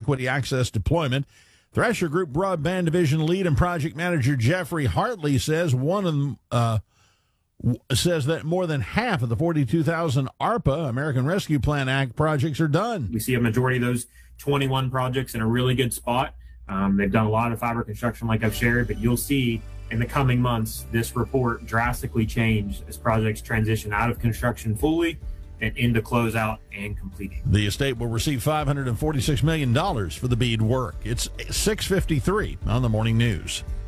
equity access deployment. Thresher Group Broadband Division lead and project manager Jeffrey Hartley says says that more than half of the 42,000 ARPA, American Rescue Plan Act projects are done. We see a majority of those 21 projects in a really good spot. They've done a lot of fiber construction like I've shared, but you'll see in the coming months this report drastically change as projects transition out of construction fully and into closeout and completing. The estate will receive $546 million for the BEAD work. It's 6:53 on the Morning News.